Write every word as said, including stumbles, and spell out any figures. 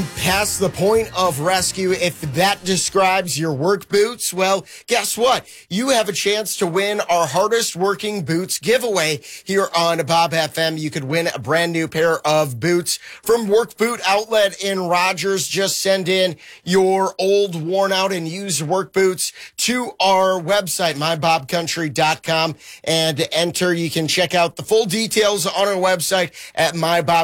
Past the point of rescue, if that describes your work boots, well, guess what? You have a chance to win our hardest working boots giveaway here on Bob F M. You could win a brand new pair of boots from Work Boot Outlet in Rogers. Just send in your old, worn out and used work boots to our website, my bob country dot com, and enter. You can check out the full details on our website at my bob